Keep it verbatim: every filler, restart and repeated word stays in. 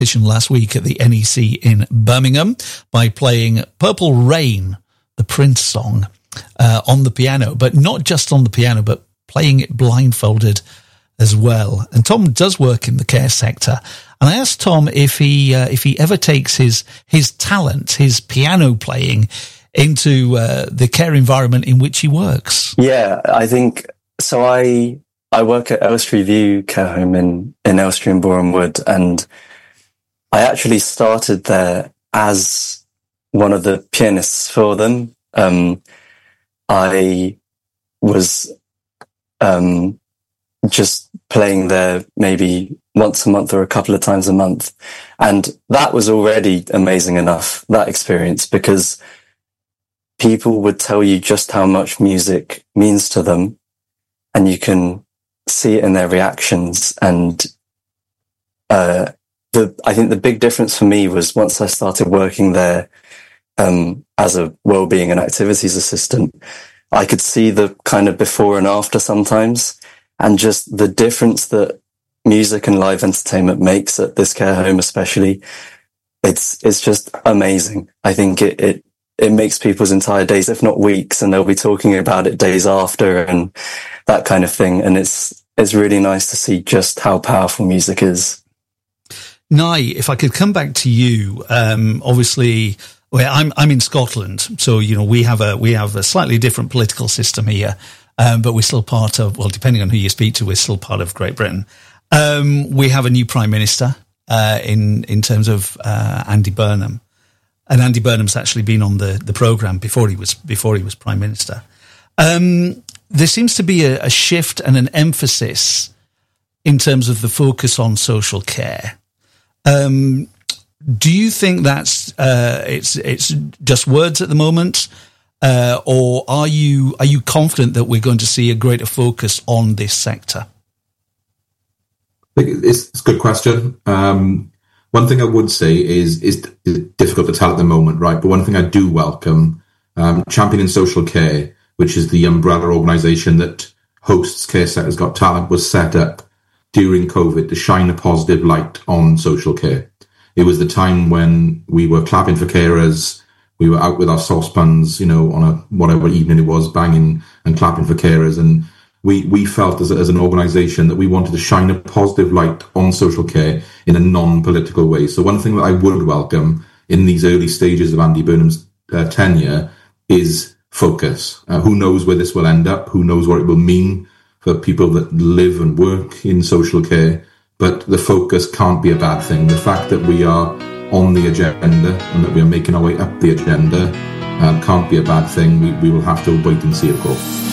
last week at the N E C in Birmingham by playing Purple Rain, the Prince song, uh, on the piano, but not just on the piano, but playing it blindfolded as well. And Tom does work in the care sector. And I asked Tom if he uh, if he ever takes his his talent, his piano playing, into uh, the care environment in which he works. Yeah, I think so. I I work at Elstree View Care Home in in Elstree and Boreham Wood, and I actually started there as one of the pianists for them. Um, I was um, just playing there maybe once a month or a couple of times a month. And that was already amazing enough, that experience, because people would tell you just how much music means to them, and you can see it in their reactions. And uh The, I think the big difference for me was once I started working there um, as a wellbeing and activities assistant, I could see the kind of before and after sometimes, and just the difference that music and live entertainment makes at this care home, especially. It's it's just amazing. I think it it it makes people's entire days, if not weeks, and they'll be talking about it days after and that kind of thing. And it's it's really nice to see just how powerful music is. Nye, if I could come back to you, um, obviously, well, I'm I'm in Scotland, so you know we have a we have a slightly different political system here, um, but we're still part of. Well, depending on who you speak to, we're still part of Great Britain. Um, we have a new Prime Minister uh, in in terms of uh, Andy Burnham, and Andy Burnham's actually been on the the programme before he was before he was Prime Minister. Um, there seems to be a, a shift and an emphasis in terms of the focus on social care. Um, do you think that's uh, it's it's just words at the moment, uh, or are you are you confident that we're going to see a greater focus on this sector? I think it's, it's a good question. Um, one thing I would say is is it's difficult to tell at the moment, right? But one thing I do welcome, um, Championing Social Care, which is the umbrella organisation that hosts Care Sector's Got Talent, was set up during COVID to shine a positive light on social care. It was the time when we were clapping for carers, we were out with our saucepans, you know, on a whatever evening it was, banging and clapping for carers. And we, we felt as, a, as an organisation that we wanted to shine a positive light on social care in a non-political way. So one thing that I would welcome in these early stages of Andy Burnham's uh, tenure is focus. Uh, who knows where this will end up? Who knows what it will mean for people that live and work in social care, but the focus can't be a bad thing. The fact that we are on the agenda and that we are making our way up the agenda um, can't be a bad thing. We, we will have to wait and see, of course.